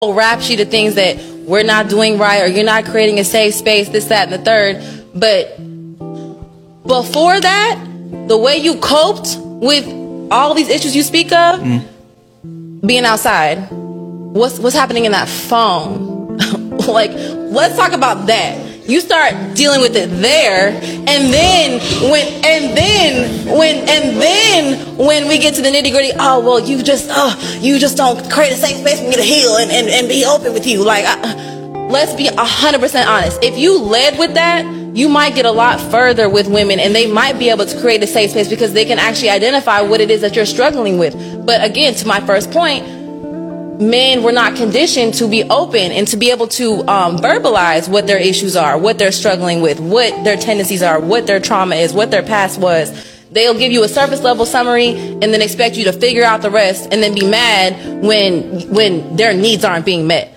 rap sheet of things that we're not doing right, or you're not creating a safe space, this, that, and the third. But before that, the way you coped with all these issues you speak of, being outside, what's happening in that phone? Like, let's talk about that. You start dealing with it there, and then when we get to the nitty gritty, oh well, you just don't create a safe space for me to heal and be open with you. Like, let's be 100% honest. If you led with that, you might get a lot further with women, and they might be able to create a safe space because they can actually identify what it is that you're struggling with. But again, to my first point, men were not conditioned to be open and to be able to verbalize what their issues are, what they're struggling with, what their tendencies are, what their trauma is, what their past was. They'll give you a surface level summary and then expect you to figure out the rest, and then be mad when their needs aren't being met.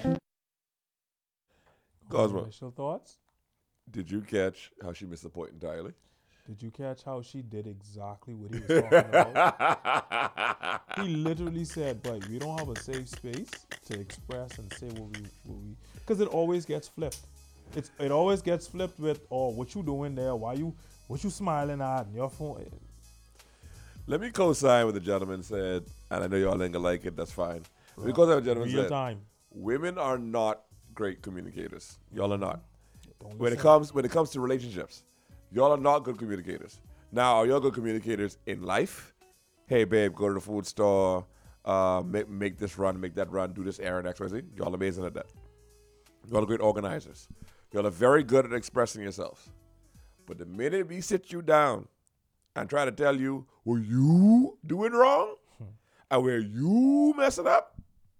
Cosmo, Initial thoughts? did you catch how she missed the point entirely? Did you catch how she did exactly what he was talking about? He literally said, "But we don't have a safe space to express and say what we," because it always gets flipped. It always gets flipped with, "Oh, what you doing there? What you smiling at? And your phone." Let me co-sign what the gentleman said, and I know y'all ain't gonna like it. That's fine. Let me co-sign what the gentleman Real said. time. Women are not great communicators. Y'all are not. Don't When it listen. comes to relationships, y'all are not good communicators. Now, are y'all good communicators in life? Hey, babe, go to the food store, make this run, make that run, do this errand, X, Y, Z. Y'all are amazing at that. Y'all are great organizers. Y'all are very good at expressing yourselves. But the minute we sit you down and try to tell you what you doing wrong and where you messing up,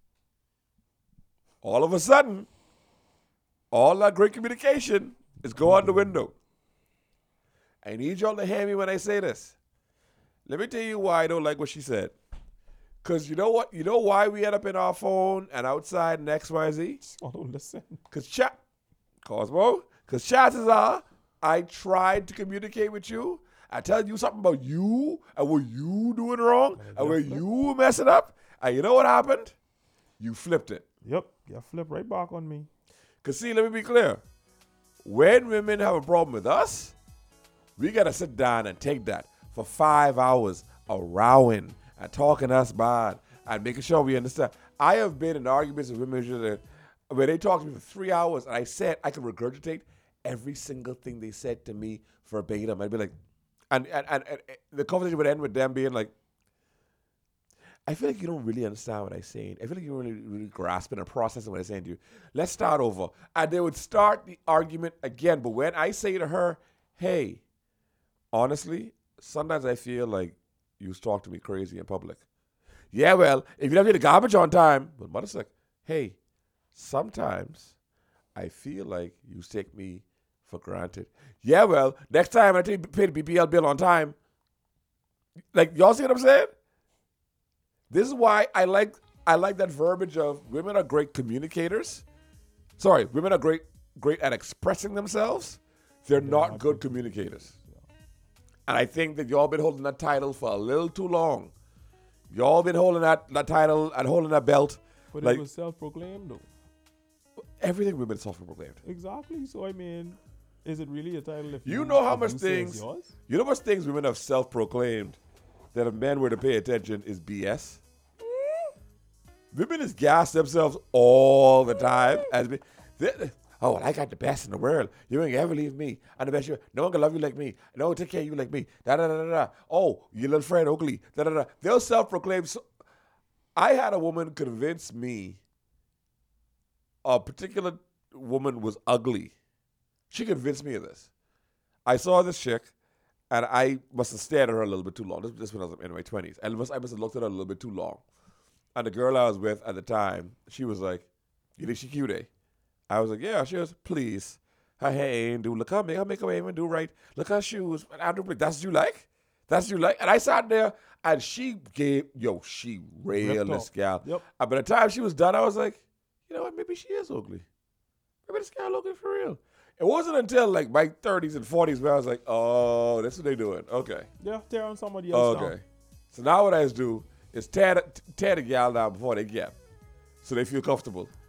all of a sudden, all that great communication is go out the window. I need y'all to hear me when I say this. Let me tell you why I don't like what she said. Because you know what? You know why we end up in our phone and outside and X, Y, Z? Oh, don't listen. Because chances are I tried to communicate with you. I tell you something about you and what you doing wrong and where you messing up. And you know what happened? You flipped it. Yep, you flip right back on me. Because see, let me be clear. When women have a problem with us, we got to sit down and take that for 5 hours of rowing and talking us bad and making sure we understand. I have been in arguments with women where they talked to me for 3 hours, and I said I could regurgitate every single thing they said to me verbatim. I'd be like, and the conversation would end with them being like, I feel like you don't really understand what I'm saying. I feel like you don't really grasping and processing what I'm saying to you. Let's start over. And they would start the argument again. But when I say to her, hey, honestly, sometimes I feel like you talk to me crazy in public. Yeah, well, if you don't get the garbage on time, but mother's like, hey, sometimes I feel like you take me for granted. Yeah, well, next time I pay the BBL bill on time. Like, y'all see what I'm saying? This is why I like that verbiage of women are great communicators. Sorry, women are great at expressing themselves. They're not good communicators. And I think that y'all been holding that title for a little too long. Y'all been holding that title and holding that belt. But like, it was self-proclaimed, though. Everything women self-proclaimed. Exactly. So, I mean, is it really a title if You know how if much you say it's things yours? you know how much things women have self-proclaimed that if men were to pay attention is BS? Women just gas themselves all the time. Oh, well, I got the best in the world. You ain't ever leave me. I'm the best. No one can love you like me. No one take care of you like me. Da da da da da. Oh, your little friend Oakley. Da da da. They'll self-proclaim. I had a woman convince me a particular woman was ugly. She convinced me of this. I saw this chick, and I must have stared at her a little bit too long. This when I was in my 20s. I must have looked at her a little bit too long. And the girl I was with at the time, she was like, you think she cute, eh? I was like, yeah. She was, please. Her hair ain't do. Look how make her even do right. Look her shoes. And I do, that's what you like? That's what you like? And I sat there, and she railed this gal. Yep. And by the time she was done, I was like, you know what? Maybe she is ugly. Maybe this gal ugly for real. It wasn't until like my 30s and 40s where I was like, oh, that's what they doing. Okay. Yeah, tear on somebody else down. Okay. So now what I do is tear the gal down before they get, so they feel comfortable.